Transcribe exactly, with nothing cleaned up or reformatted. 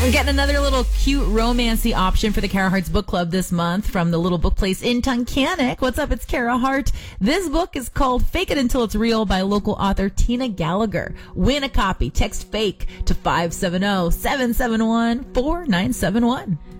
We're getting another little cute romancy option for the Kara Hart's Book Club this month from the Little Book Place in Tunkhannock. What's up? It's Kara Hart. This book is called Fake It Until It's Real by local author Tina Gallagher. Win a copy. Text FAKE to five seven zero, seven seven one, four nine seven one.